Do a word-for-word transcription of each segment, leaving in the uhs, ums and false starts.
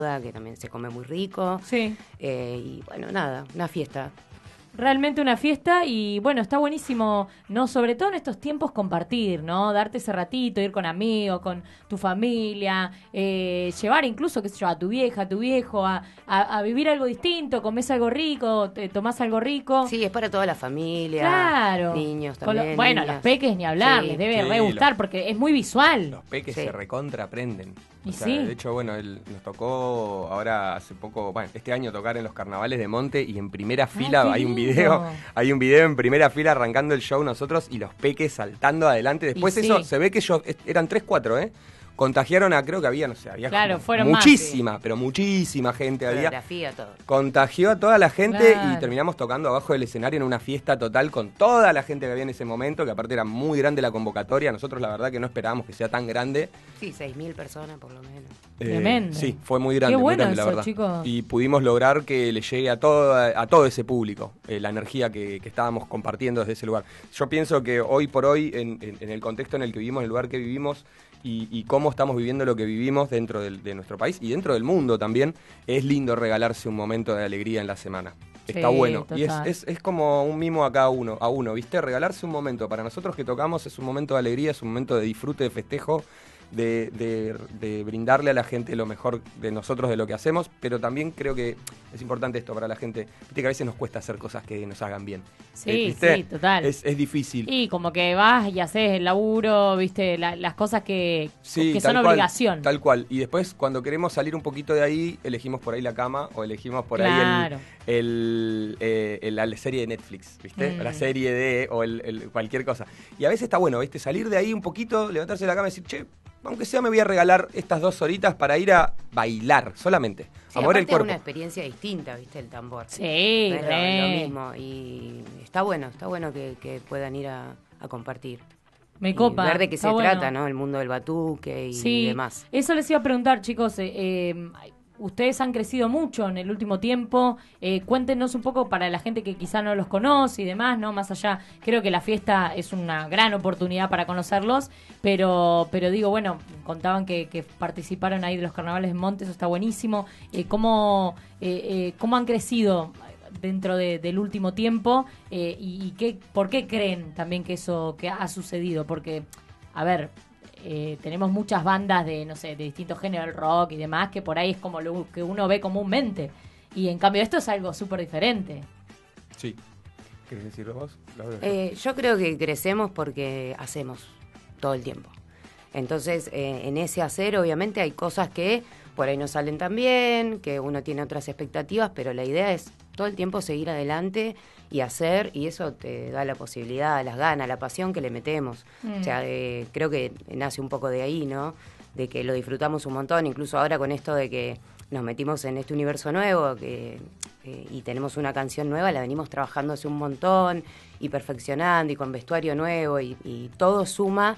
que también se come muy rico. Sí. Eh, y bueno, nada, una fiesta. Realmente una fiesta y bueno, está buenísimo, ¿no? Sobre todo en estos tiempos compartir, ¿no? Darte ese ratito, ir con amigos, con tu familia, eh, llevar incluso, qué sé yo, a tu vieja, a tu viejo, a, a, a vivir algo distinto, comés algo rico, te tomás algo rico. Sí, es para toda la familia. Claro. Niños Con lo- también. bueno, niñas. los peques ni hablar, Sí. les debe Sí, re gustar los- porque es muy visual. Los peques Sí. se recontra aprenden. Y O sea, sí. de hecho, bueno, el- nos tocó ahora hace poco, bueno, este año tocar en los carnavales de Monte y en primera fila qué hay un lindo. video, hay un video en primera fila arrancando el show nosotros y los peques saltando adelante. Después Y eso sí. se ve que ellos est- eran tres, cuatro, ¿eh? Contagiaron a, creo que había, no sé, había Claro, como fueron más, muchísima, pero muchísima gente había. Coreografía, todo. Contagió a toda la gente Claro. y terminamos tocando abajo del escenario en una fiesta total con toda la gente que había en ese momento, que aparte era muy grande la convocatoria. Nosotros la verdad que no esperábamos que sea tan grande. Sí, seis mil personas por lo menos. Eh, Tremendo. sí, fue muy grande, Qué muy bueno grande, la eso, verdad. chicos. Y pudimos lograr que le llegue a todo, a todo ese público, eh, la energía que, que estábamos compartiendo desde ese lugar. Yo pienso que hoy por hoy, en, en- en el contexto en el que vivimos, en el lugar que vivimos, y, y cómo estamos viviendo lo que vivimos dentro del- de nuestro país y dentro del mundo también, es lindo regalarse un momento de alegría en la semana. Está Sí, bueno. Y es, total. es, es como un mimo a cada uno, a uno, ¿viste? Regalarse un momento. Para nosotros que tocamos es un momento de alegría, es un momento de disfrute, de festejo, de, de- de brindarle a la gente lo mejor de nosotros, de lo que hacemos, pero también creo que es importante esto para la gente. Viste que a veces nos cuesta hacer cosas que nos hagan bien. Sí, Eh, ¿viste? sí, total. Es, es difícil. Y como que vas y haces el laburo, viste, La- las cosas que, Sí, que tal son cual, obligación. Tal cual. Y después, cuando queremos salir un poquito de ahí, elegimos por ahí la cama o elegimos por Claro. ahí el, el, eh, el- la serie de Netflix, ¿viste? Mm. La serie de, o el, el- cualquier cosa. Y a veces está bueno, ¿viste? Salir de ahí un poquito, levantarse de la cama y decir, che, aunque sea me voy a regalar estas dos horitas para ir a bailar solamente. Sí, a mover el aparte es cuerpo. una experiencia distinta, ¿viste? El tambor. Sí, No es lo- re. lo mismo. Y está bueno, está bueno que, que puedan ir a, a compartir. Me Y copa. ver de qué está se bueno. trata, ¿no? El mundo del batuque y Sí, demás. eso les iba a preguntar, chicos. eh, eh, ustedes han crecido mucho en el último tiempo. Eh, cuéntenos un poco para la gente que quizá no los conoce y demás, ¿no? Más allá, creo que la fiesta es una gran oportunidad para conocerlos, pero pero digo, bueno, contaban que, que participaron ahí de los carnavales de Monte, eso está buenísimo. Eh, ¿cómo, eh, eh, ¿Cómo han crecido dentro de- del último tiempo eh, y, y qué, por qué creen también que eso que ha sucedido? Porque, a ver, eh, tenemos muchas bandas de, no sé, de distintos géneros, el rock y demás, que por ahí es como lo que uno ve comúnmente. Y en cambio esto es algo súper diferente. Sí. ¿Querés decirlo vos? Laura? Eh, yo creo que crecemos porque hacemos todo el tiempo. Entonces, eh, en ese hacer, obviamente, hay cosas que por ahí no salen tan bien, que uno tiene otras expectativas, pero la idea es todo el tiempo seguir adelante y hacer, y eso te da la posibilidad, las ganas, la pasión que le metemos. Mm. O sea, eh, creo que nace un poco de ahí, ¿no? De que lo disfrutamos un montón, incluso ahora con esto de que nos metimos en este universo nuevo que, eh, y tenemos una canción nueva, la venimos trabajando hace un montón y perfeccionando y con vestuario nuevo y, y todo suma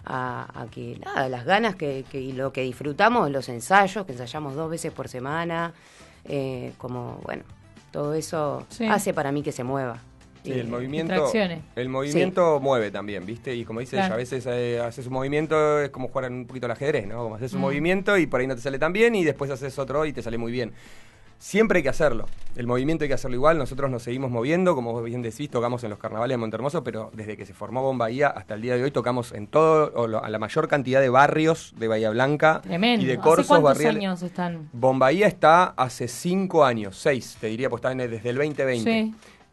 a, a que nada, las ganas que, que y lo que disfrutamos, los ensayos, que ensayamos dos veces por semana, eh, como bueno, todo eso Sí. hace para mí que se mueva. Sí, Y, el movimiento, Distracciones. el movimiento mueve también, ¿viste? Y como dices, Claro. a veces eh, haces un movimiento, es como jugar un poquito al ajedrez, ¿no? Como haces un Mm. movimiento y por ahí no te sale tan bien y después haces otro y te sale muy bien. Siempre hay que hacerlo. El movimiento hay que hacerlo igual. Nosotros nos seguimos moviendo, como vos bien decís, tocamos en los carnavales de Montehermoso, pero desde que se formó Bombaía hasta el día de hoy tocamos en todo, o lo- a la mayor cantidad de barrios de Bahía Blanca Tremendo. y de ¿Hace corsos cuántos barriales. años están? Bombaía está hace cinco años, seis, te diría, pues está en- desde el veinte veinte. Sí.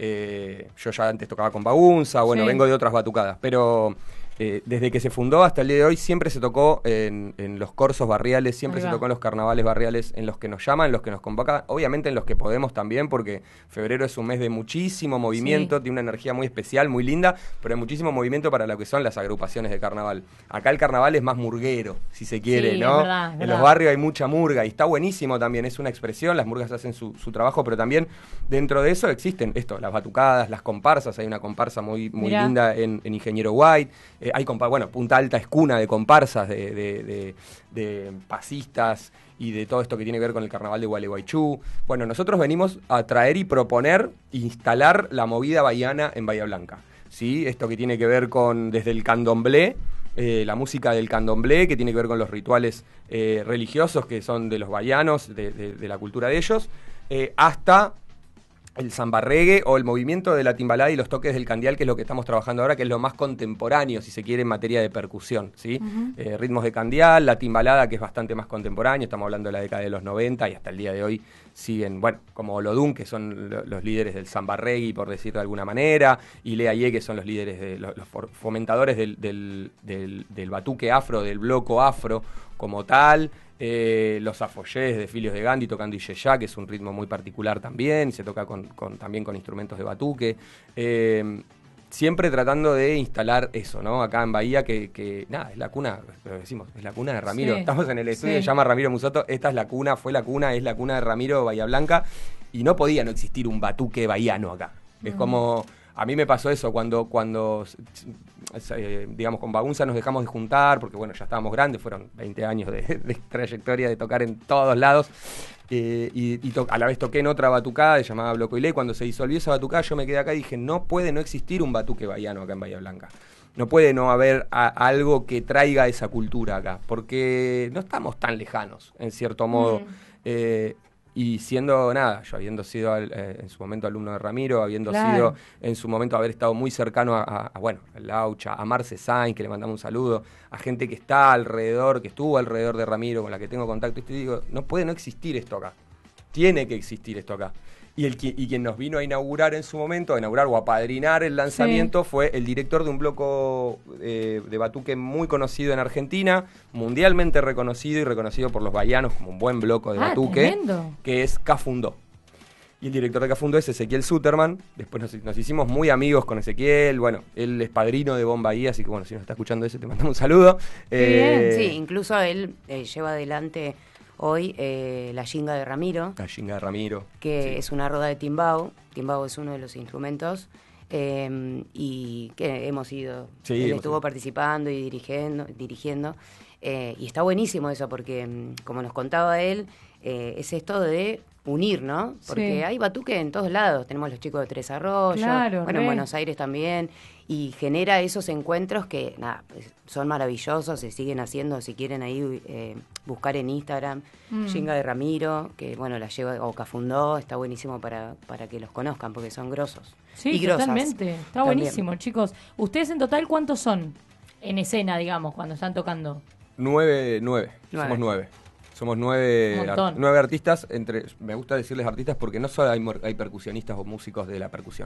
Eh, yo ya antes tocaba con Bagunza, bueno, Sí. vengo de otras batucadas, pero eh, desde que se fundó hasta el día de hoy siempre se tocó en, en los corsos barriales, siempre Ahí se va. tocó en los carnavales barriales, en los que nos llaman, en los que nos convocan, obviamente en los que podemos también, porque febrero es un mes de muchísimo movimiento, Sí. tiene una energía muy especial, muy linda, pero hay muchísimo movimiento para lo que son las agrupaciones de carnaval. Acá el carnaval es más murguero, si se quiere, Sí, ¿no? es verdad, es en verdad. los barrios hay mucha murga y está buenísimo también, es una expresión, las murgas hacen su, su trabajo, pero también dentro de eso existen esto, las batucadas, las comparsas, hay una comparsa muy, muy Mirá. linda en, en Ingeniero White, eh, hay compa- bueno, Punta Alta es cuna de comparsas, de, de, de, de pasistas y de todo esto que tiene que ver con el carnaval de Gualeguaychú. Bueno, nosotros venimos a traer y proponer, instalar la movida bahiana en Bahía Blanca, ¿sí? Esto que tiene que ver con desde el candomblé eh, la música del candomblé, que tiene que ver con los rituales eh, religiosos que son de los bahianos, de, de, de la cultura de ellos, eh, hasta el samba reggae o el movimiento de la timbalada y los toques del candial, que es lo que estamos trabajando ahora, que es lo más contemporáneo, si se quiere, en materia de percusión, ¿sí? Uh-huh. Eh, ritmos de candial, la timbalada, que es bastante más contemporáneo, estamos hablando de la década de los noventa y hasta el día de hoy siguen, bueno, como Olodum, que son lo, los líderes del samba reggae, por decirlo de alguna manera, y Lea Ye, que son los líderes, de los, los fomentadores del, del, del, del batuque afro, del bloco afro como tal. Eh, los afoyés de Filios de Gandhi tocando Iyeyá, que es un ritmo muy particular también, y se toca con, con, también con instrumentos de batuque. Eh, siempre tratando de instalar eso, ¿no? Acá en Bahía, que, que nada, es la cuna, lo decimos, es la cuna de Ramiro. Sí, Estamos en el estudio, sí. Se llama Ramiro Musoto, esta es la cuna, fue la cuna, es la cuna de Ramiro Bahía Blanca, y no podía no existir un batuque bahiano acá. Mm. Es como... A mí me pasó eso cuando, cuando eh, digamos, con Bagunza nos dejamos de juntar, porque bueno, ya estábamos grandes, fueron veinte años de, de trayectoria de tocar en todos lados, eh, y, y to- a la vez toqué en otra batucada, se llamaba Bloco y Ley. Cuando se disolvió esa batucada, yo me quedé acá y dije, no puede no existir un batuque bahiano acá en Bahía Blanca. No puede no haber a, algo que traiga esa cultura acá, porque no estamos tan lejanos, en cierto modo. Mm. Eh, Y siendo, nada, yo habiendo sido eh, en su momento alumno de Ramiro, habiendo claro. sido en su momento haber estado muy cercano a, a, a bueno, a Laucha, a Marce Sainz, que le mandamos un saludo, a gente que está alrededor, que estuvo alrededor de Ramiro, con la que tengo contacto, y te digo, no puede no existir esto acá. Tiene que existir esto acá. Y, el, y quien nos vino a inaugurar en su momento, a inaugurar o a padrinar el lanzamiento, sí. fue el director de un bloco eh, de batuque muy conocido en Argentina, mundialmente reconocido y reconocido por los bahianos como un buen bloco de ah, batuque, tremendo. Que es Cafundó. Y el director de Cafundó es Ezequiel Suterman. Después nos, nos hicimos muy amigos con Ezequiel. Bueno, él es padrino de Bon Bahía, así que bueno, si nos está escuchando ese, te mandamos un saludo. Eh, bien. Sí, incluso él eh, lleva adelante... Hoy eh, la Yinga de Ramiro. La Yinga de Ramiro. Que sí. es una roda de timbao. Timbao es uno de los instrumentos. Eh, y que hemos ido. Sí, él hemos estuvo ido. participando y dirigiendo. dirigiendo eh, y está buenísimo eso, porque como nos contaba él, eh, es esto de unir, ¿no? Porque sí. hay batuque en todos lados. Tenemos los chicos de Tres Arroyos. Claro, bueno, re. en Buenos Aires también. Y genera esos encuentros que, nada, pues, son maravillosos, se siguen haciendo, si quieren ahí eh, buscar en Instagram, mm. Yinga de Ramiro, que bueno, la lleva, o Cafundó, está buenísimo para, para que los conozcan, porque son grosos. Sí, y grosas. Totalmente, está también. Buenísimo, chicos. ¿Ustedes en total cuántos son en escena, digamos, cuando están tocando? Nueve, nueve, nueve. somos nueve. Somos nueve, art- nueve artistas, entre, me gusta decirles artistas porque no solo hay, hay percusionistas o músicos de la percusión.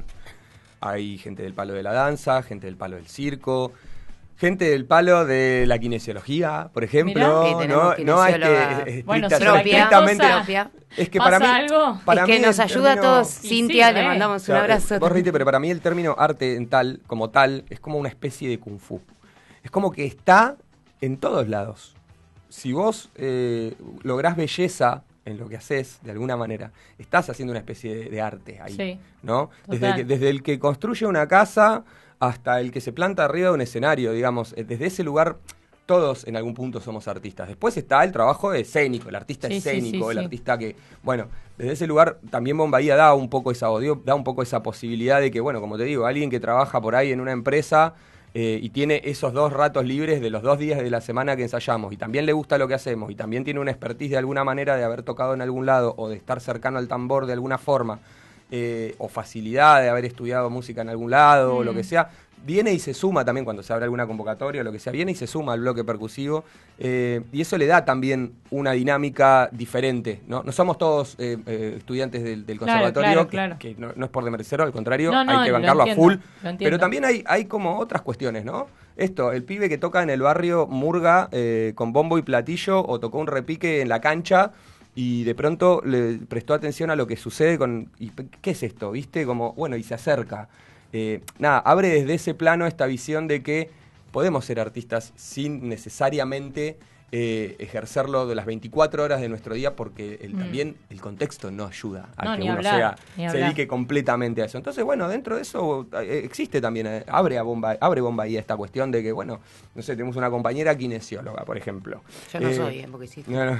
Hay gente del palo de la danza, gente del palo del circo, gente del palo de la kinesiología, por ejemplo. Mirá, no, no es que bueno, estrictamente. Es que para mí, algo? para es que mí nos ayuda término, a todos. Cintia, sí, le mandamos un claro, abrazo. Vos reíte, pero para mí el término arte en tal, como tal, es como una especie de kung fu. Es como que está en todos lados. Si vos eh, lográs belleza en lo que haces, de alguna manera, estás haciendo una especie de, de arte ahí, sí, ¿no? Desde, que, desde el que construye una casa hasta el que se planta arriba de un escenario, digamos, desde ese lugar todos en algún punto somos artistas. Después está el trabajo escénico, el artista sí, escénico, sí, sí, el sí. artista que, bueno, desde ese lugar también Bon Bahía da un poco esa odio, da un poco esa posibilidad de que, bueno, como te digo, alguien que trabaja por ahí en una empresa Eh, y tiene esos dos ratos libres de los dos días de la semana que ensayamos y también le gusta lo que hacemos y también tiene una expertise de alguna manera de haber tocado en algún lado o de estar cercano al tambor de alguna forma eh, o facilidad de haber estudiado música en algún lado mm. o lo que sea, viene y se suma también cuando se abre alguna convocatoria o lo que sea, viene y se suma al bloque percusivo eh, y eso le da también una dinámica diferente, ¿no? No somos todos eh, eh, estudiantes del, del conservatorio, claro, claro, que, claro. que no, no es por demerecerlo, al contrario, no, no, hay que bancarlo entiendo, a full, pero entiendo. también hay, hay como otras cuestiones, ¿no? Esto, el pibe que toca en el barrio murga eh, con bombo y platillo o tocó un repique en la cancha y de pronto le prestó atención a lo que sucede con... ¿Y qué es esto? ¿Viste? Como, bueno, y se acerca. Eh, nada, abre desde ese plano esta visión de que podemos ser artistas sin necesariamente eh, ejercerlo de las veinticuatro horas de nuestro día porque el, mm. también el contexto no ayuda a no, que uno hablar, sea, se dedique completamente a eso. Entonces, bueno, dentro de eso eh, existe también, eh, abre a Bomba, abre Bon Bahía esta cuestión de que, bueno, no sé, tenemos una compañera kinesióloga, por ejemplo. Yo no eh, soy, ¿eh? Porque sí. No, no.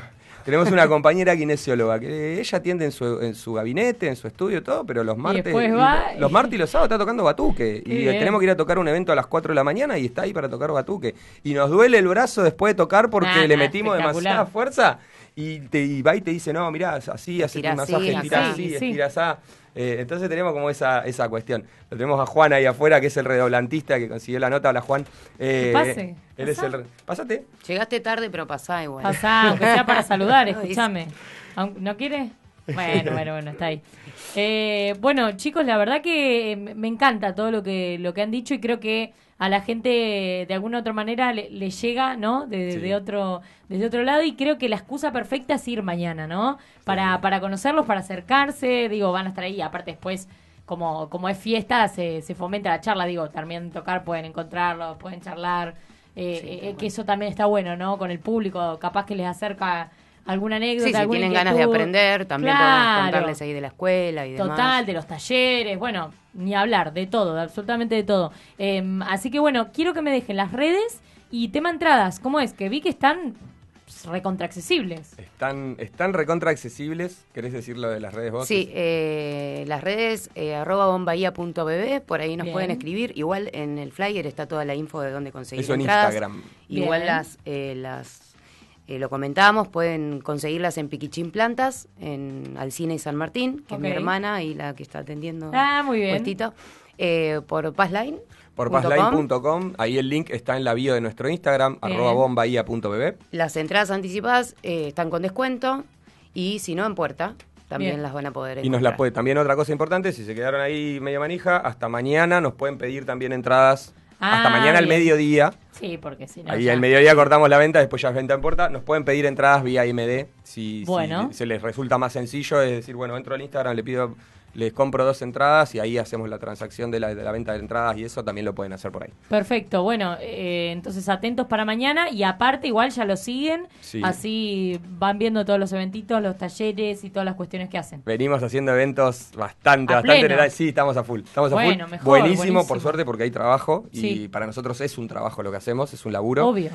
tenemos una compañera kinesióloga que ella atiende en su, en su gabinete, en su estudio, todo, pero los martes, y va, y, los martes y los sábados está tocando batuque. Y bien. tenemos que ir a tocar un evento a las cuatro de la mañana y está ahí para tocar batuque. Y nos duele el brazo después de tocar porque nah, le nah, metimos demasiada fuerza. Y, te, y va y te dice, no, mirá, así, así Estirá un masaje, así, estirá así, así, sí. estirá así. Eh, entonces tenemos como esa, esa cuestión. Lo tenemos a Juan ahí afuera, que es el redoblantista que consiguió la nota. Hola, Juan. Eh, pase. Él es el... re- Pásate. Llegaste tarde, pero pasá igual. Pasá, aunque sea para saludar, escúchame. Aun- ¿No quiere? Bueno, bueno, bueno, está ahí. Eh, bueno, chicos, la verdad que eh, me encanta todo lo que lo que han dicho y creo que a la gente de alguna u otra manera le, le llega, ¿no? De, Sí. de otro desde otro lado y creo que la excusa perfecta es ir mañana, ¿no? Para Sí. para conocerlos, para acercarse, digo, van a estar ahí, aparte después como como es fiesta se, se fomenta la charla, digo, también tocar pueden encontrarlos, pueden charlar, eh, Sí, eh, bueno. que eso también está bueno, ¿no? Con el público, capaz que les acerca alguna anécdota, Sí, si alguna tienen ganas de inquietud. aprender, también Claro. podemos contarles ahí de la escuela y demás. Total, de los talleres, bueno, ni hablar, de todo, de absolutamente de todo. Eh, así que bueno, quiero que me dejen las redes y tema entradas. ¿Cómo es? Que vi que están recontra accesibles. Están, están recontra accesibles. ¿Querés decir lo de las redes vos? Sí, eh, las redes eh, arroba bombahía punto b b, por ahí nos Bien. pueden escribir. Igual en el flyer está toda la info de dónde conseguir Eso en entradas. Instagram. Igual Bien. las, eh, las eh, lo comentábamos, pueden conseguirlas en Piquichín Plantas, en Alcina y San Martín, que Ok. es mi hermana y la que está atendiendo Ah, muy bien. puestito. Eh, por Passline. Por punto passline com. punto com, ahí el link está en la bio de nuestro Instagram, Bien. arroba bombahía punto b b. Las entradas anticipadas eh, están con descuento y si no en puerta también Bien. las van a poder Y nos la encontrar. puede. También otra cosa importante, si se quedaron ahí media manija, hasta mañana nos pueden pedir también entradas. Ah, hasta mañana al bien. mediodía. Sí, porque si no. Ahí ya- al mediodía cortamos la venta, después ya es venta en puerta. Nos pueden pedir entradas vía M D. Si, Bueno. si se les resulta más sencillo, es decir, bueno, entro al Instagram, le pido, les compro dos entradas y ahí hacemos la transacción de la, de la venta de entradas y eso también lo pueden hacer por ahí. Perfecto, bueno, eh, entonces atentos para mañana y aparte igual ya lo siguen, Sí. así van viendo todos los eventitos, los talleres y todas las cuestiones que hacen. Venimos haciendo eventos bastante, A bastante. pleno. en edad- Sí, estamos a full. Estamos a Bueno, full. mejor, buenísimo, buenísimo. por suerte, porque hay trabajo y Sí. para nosotros es un trabajo lo que hacemos, es un laburo. Obvio.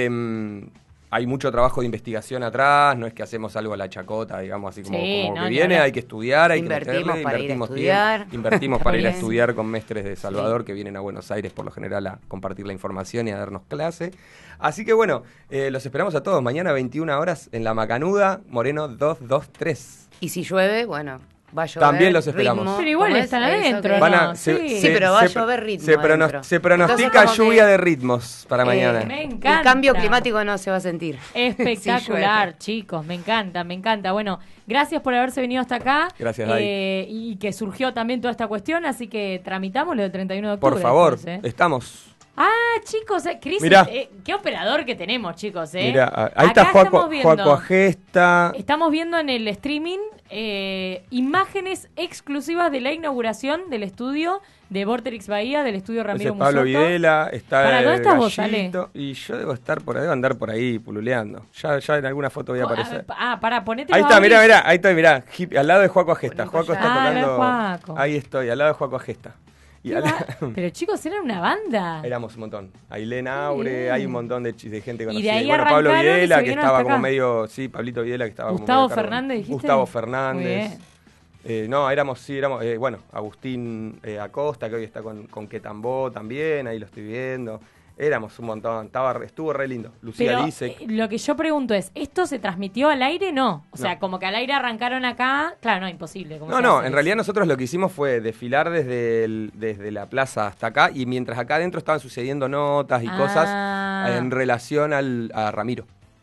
Eh, hay mucho trabajo de investigación atrás, no es que hacemos algo a la chacota, digamos, así como, Sí, como no, que ni viene, hablar. hay que estudiar, hay Invertimos que meterle, para ir a invertimos estudiar. bien, invertimos Está para ir a bien. estudiar con mestres de Salvador que vienen a Buenos Aires por lo general a compartir la información y a darnos clase. Así que bueno, eh, los esperamos a todos mañana veintiuna horas en La Macanuda, Moreno doscientos veintitrés. Y si llueve, bueno, va a llover. También los esperamos. ritmo, Pero igual ¿cómo es? están Eso adentro, que- ¿no? Van a- sí. Sí, pero va a se- llover ritmo Se, pronos- adentro. se pronostica Entonces, como lluvia que, de ritmos para eh, mañana. Me encanta. El cambio climático no se va a sentir. Espectacular, Sí, llueve. chicos, me encanta, me encanta. Bueno, gracias por haberse venido hasta acá. Gracias, Dai. eh, Y que surgió también toda esta cuestión, así que tramitamos lo del treinta y uno de octubre. Por favor, después, ¿eh? estamos. Ah, chicos, eh, Cris, Mirá. eh, qué operador que tenemos, chicos, ¿eh? Mira, ahí Acá está Joaco, estamos viendo- Joaco Agesta. Estamos viendo en el streaming eh, imágenes exclusivas de la inauguración del estudio de Vorterix Bahía, del estudio Ese Ramiro es Pablo Musotto. Videla, está ¿Para dónde el estás vos, Gallito, y yo debo estar por ahí, debo andar por ahí pululeando. Ya, ya en alguna foto voy a aparecer. Ah, para, ponete Ahí los está, mirá, auris. mirá, ahí estoy, mirá, hip- al lado de Joaco Agesta. Bueno, Joaco ya. está Ah, al lado de tocando. Joaco. Ahí estoy, al lado de Joaco Agesta. Y Qué al- va- Pero chicos, eran una banda. Éramos un montón. Ailén Aure, bien. hay un montón de, chi- de gente Y conocida. de ahí bueno, Pablo arrancaron y se Videla, que vinieron estaba hasta como acá. medio. Sí, Pablito Videla, que estaba Gustavo como medio a cargo. Fernández, ¿dijiste? Gustavo Muy Fernández. bien. Eh, no, éramos, sí, éramos. eh, bueno, Agustín eh, Acosta, que hoy está con, con Quetambó también, ahí lo estoy viendo. Éramos un montón. Estaba, re- estuvo re lindo. Lucía Pero Lisek. eh, lo que yo pregunto es, ¿esto se transmitió al aire? No. O sea, No. como que al aire arrancaron acá. Claro, no, imposible. ¿cómo No, se no, hace en eso? realidad nosotros lo que hicimos fue desfilar desde, el- desde la plaza hasta acá y mientras acá adentro estaban sucediendo notas y Ah. cosas en relación al, a Ramiro.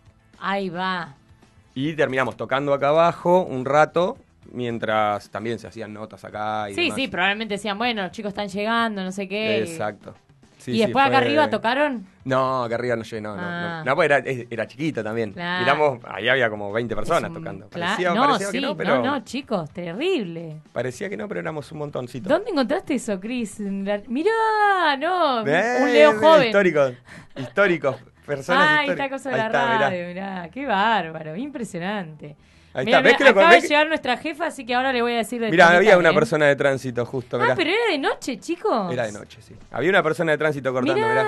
Ahí va. Y terminamos tocando acá abajo un rato mientras también se hacían notas acá. Y Sí, demás. sí, probablemente decían, bueno, los chicos están llegando, no sé qué. Exacto. Sí, ¿Y sí, después acá fue- arriba tocaron? No, acá arriba no llegué, no, no, Ah. no. No, porque era, es- era chiquito también. Claro. Miramos, ahí había como veinte personas Es un- tocando. Cla- Parecía, no, parecía sí, que no, pero. no, no, chicos, terrible. Parecía que no, pero éramos un montoncito. ¿Dónde encontraste eso, Cris? La- Mirá, no, Eh, un Leo eh, joven. Históricos, históricos, personas Ah, ahí históricas. está cosa de Ahí la está, mirá. radio, mirá. Qué bárbaro, impresionante. Ahí Mirá, está, ¿ves mirá, que lo acaba ves de que- llegar nuestra jefa, así que ahora le voy a decir de Mirá, todo había tal, una ¿eh? persona de tránsito justo, mirá. Ah, pero era de noche, chicos. Era de noche, sí. Había una persona de tránsito cortando, mirá. Mirá,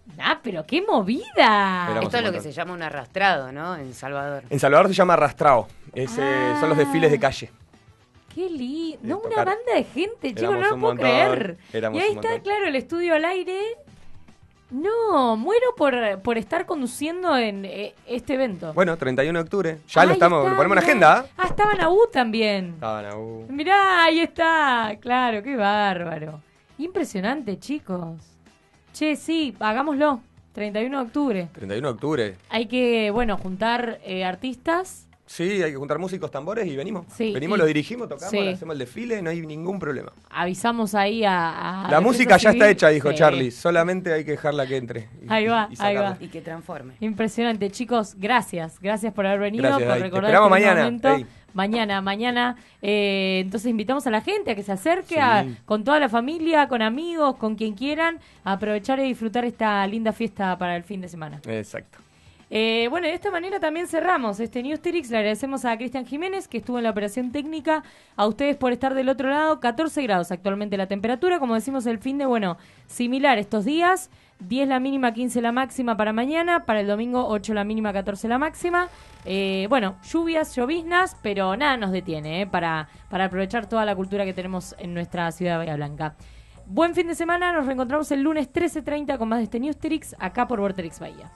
Ah, pero qué movida. Éramos Esto es un lo que montón. se llama un arrastrado, ¿no? En Salvador. En Salvador se llama arrastrado. Es, eh, Ah. son los desfiles de calle. Qué lindo. No, De una tocar. banda de gente, chicos, no Éramos lo un puedo montón, creer. éramos Y ahí un está, montón. claro, el estudio al aire. No, muero por, por estar conduciendo en eh, este evento. Bueno, treinta y uno de octubre. Ya Ahí lo estamos, está, lo ponemos en mirá. agenda. ¿eh? Ah, estaba Nabú también. Estaban, uh. Mirá, ahí está. Claro, qué bárbaro. Impresionante, chicos. Che, sí, hagámoslo. treinta y uno de octubre. treinta y uno de octubre. Hay que, bueno, juntar eh, artistas. Sí, hay que juntar músicos, tambores y venimos. Sí, venimos, y- lo dirigimos, tocamos, sí. hacemos el desfile, no hay ningún problema. Avisamos ahí a... a La música Defensa ya Civil. está hecha, dijo Sí. Charlie. Solamente hay que dejarla que entre. y- Ahí va, y ahí sacarla. va. Y que transforme. Impresionante, chicos. Gracias. Gracias por haber venido, Gracias, por Dai. Te recordar esperamos este mañana, momento. Dai. Mañana, mañana. Eh, entonces invitamos a la gente a que se acerque Sí. a- con toda la familia, con amigos, con quien quieran, a aprovechar y disfrutar esta linda fiesta para el fin de semana. Exacto. Eh, bueno, de esta manera también cerramos este Newsterix. Le agradecemos a Cristian Jiménez, que estuvo en la operación técnica, a ustedes por estar del otro lado. catorce grados actualmente la temperatura, como decimos el fin de, bueno, similar estos días. diez la mínima, quince la máxima para mañana. Para el domingo, ocho la mínima, catorce la máxima. Eh, bueno, lluvias, lloviznas, pero nada nos detiene eh, para, para aprovechar toda la cultura que tenemos en nuestra ciudad de Bahía Blanca. Buen fin de semana, nos reencontramos el lunes trece treinta con más de este Newsterix, acá por Vorterix Bahía.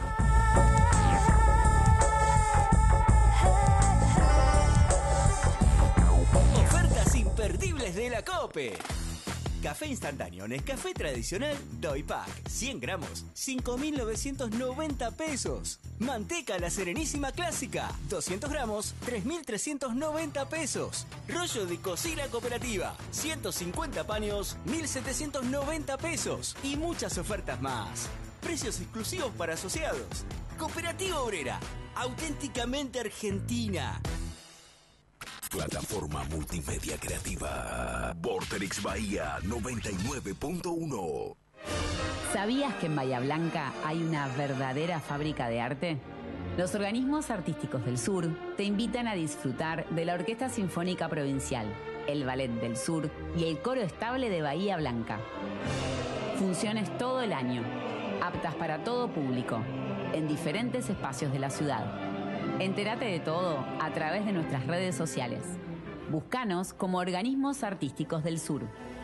Ofertas imperdibles de la COPE. Café instantáneo Nescafé tradicional Doy Pack, cien gramos, cinco mil novecientos noventa pesos. Manteca La Serenísima Clásica, doscientos gramos, tres mil trescientos noventa pesos. Rollo de cocina cooperativa, ciento cincuenta paños, mil setecientos noventa pesos. Y muchas ofertas más. Precios exclusivos para asociados. Cooperativa Obrera, auténticamente argentina. Plataforma multimedia creativa. Vorterix Bahía noventa y nueve punto uno. ¿Sabías que en Bahía Blanca hay una verdadera fábrica de arte? Los organismos artísticos del sur te invitan a disfrutar de la Orquesta Sinfónica Provincial, el Ballet del Sur y el Coro Estable de Bahía Blanca. Funciones todo el año, aptas para todo público, en diferentes espacios de la ciudad. Entérate de todo a través de nuestras redes sociales. Búscanos como Organismos Artísticos del Sur.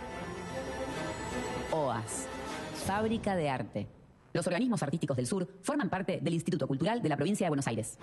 O A S, Fábrica de Arte. Los organismos artísticos del sur forman parte del Instituto Cultural de la Provincia de Buenos Aires.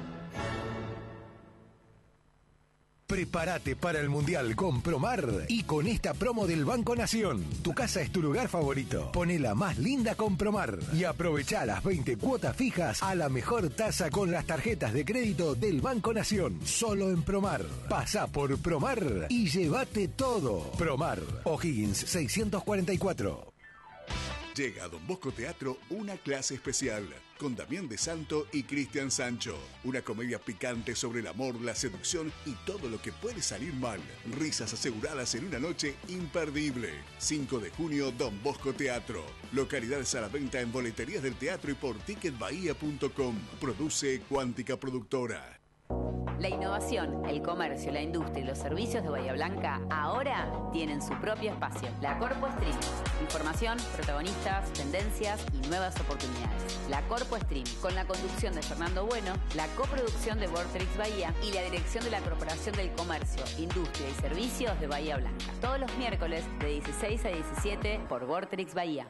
Prepárate para el Mundial con Promar y con esta promo del Banco Nación. Tu casa es tu lugar favorito. Ponela más linda con Promar y aprovecha las veinte cuotas fijas a la mejor tasa con las tarjetas de crédito del Banco Nación. Solo en Promar. Pasa por Promar y llévate todo. Promar, O'Higgins seiscientos cuarenta y cuatro. Llega a Don Bosco Teatro una clase especial con Damián de Santo y Cristian Sancho. Una comedia picante sobre el amor, la seducción y todo lo que puede salir mal. Risas aseguradas en una noche imperdible. cinco de junio, Don Bosco Teatro. Localidades a la venta en boleterías del teatro y por ticket bahía punto com. Produce Cuántica Productora. La innovación, el comercio, la industria y los servicios de Bahía Blanca ahora tienen su propio espacio. La Corpo Stream. Información, protagonistas, tendencias y nuevas oportunidades. La Corpo Stream, con la conducción de Fernando Bueno, la coproducción de Vorterix Bahía y la dirección de la Corporación del Comercio, Industria y Servicios de Bahía Blanca. Todos los miércoles de dieciséis a diecisiete por Vorterix Bahía.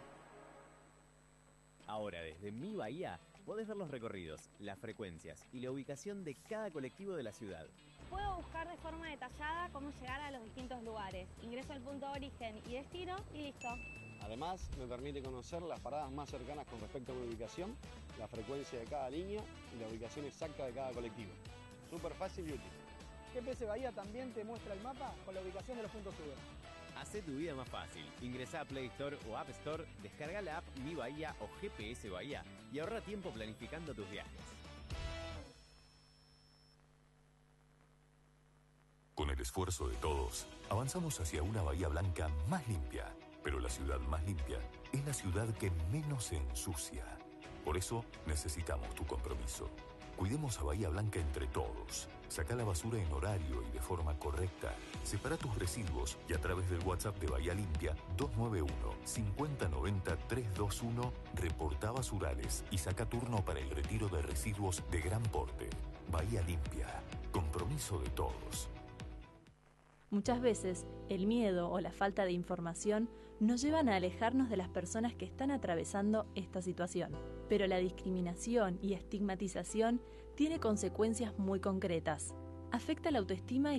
Ahora, desde Mi Bahía, podés ver los recorridos, las frecuencias y la ubicación de cada colectivo de la ciudad. Puedo buscar de forma detallada cómo llegar a los distintos lugares. Ingreso al punto de origen y destino y listo. Además, me permite conocer las paradas más cercanas con respecto a mi ubicación, la frecuencia de cada línea y la ubicación exacta de cada colectivo. Súper fácil y útil. G P S Bahía también te muestra el mapa con la ubicación de los puntos U. Hacé tu vida más fácil. Ingresá a Play Store o App Store, descarga la app Mi Bahía o G P S Bahía y ahorra tiempo planificando tus viajes. Con el esfuerzo de todos, avanzamos hacia una Bahía Blanca más limpia. Pero la ciudad más limpia es la ciudad que menos se ensucia. Por eso necesitamos tu compromiso. Cuidemos a Bahía Blanca entre todos. Saca la basura en horario y de forma correcta. Separa tus residuos y a través del WhatsApp de Bahía Limpia dos nueve uno, cinco cero nueve cero, tres dos uno reporta basurales y saca turno para el retiro de residuos de gran porte. Bahía Limpia. Compromiso de todos. Muchas veces, el miedo o la falta de información nos llevan a alejarnos de las personas que están atravesando esta situación. Pero la discriminación y estigmatización tiene consecuencias muy concretas. Afecta la autoestima y